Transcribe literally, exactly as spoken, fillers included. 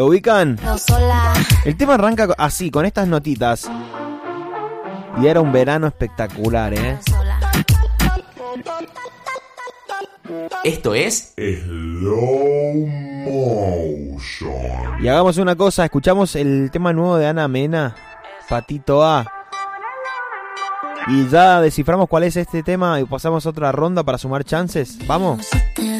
¿Lo ubican? El tema arranca así, con estas notitas. Y era un verano espectacular, ¿eh? Esto es Slow Motion. Y hagamos una cosa, escuchamos el tema nuevo de Ana Mena, Patito A. Y ya desciframos cuál es este tema y pasamos otra ronda para sumar chances. ¿Vamos?